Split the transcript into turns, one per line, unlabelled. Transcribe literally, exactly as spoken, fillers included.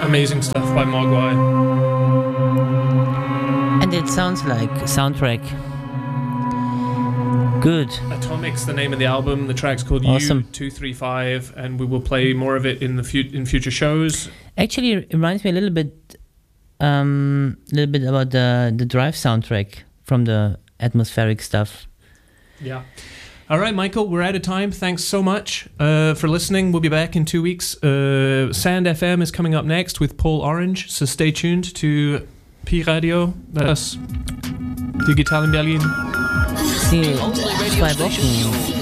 Amazing stuff by Mogwai.
And it sounds like a soundtrack. Good.
Atomic's the name of the album. The track's called
Awesome.
U two thirty-five, and we will play more of it in the fu- in future shows.
Actually, it reminds me a little bit, um, a little bit about the the Drive soundtrack from the atmospheric stuff.
Yeah. All right, Michael, we're out of time. Thanks so much uh, for listening. We'll be back in two weeks. Uh, Sand F M is coming up next with Paul Orange, so stay tuned to Pi Radio. Das Digital in Berlin.
See you in zwei Wochen.